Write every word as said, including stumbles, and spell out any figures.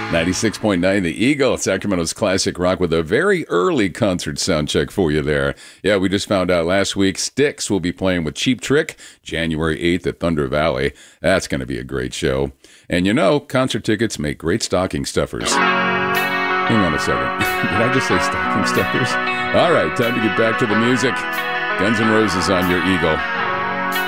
ninety-six point nine The Eagle, Sacramento's classic rock, with a very early concert sound check for you there. Yeah, we just found out last week Styx will be playing with Cheap Trick January eighth at Thunder Valley. That's going to be a great show. And you know, concert tickets make great stocking stuffers. Hang on a second. Did I just say stocking stuffers? All right, time to get back to the music. Guns N' Roses on your Eagle.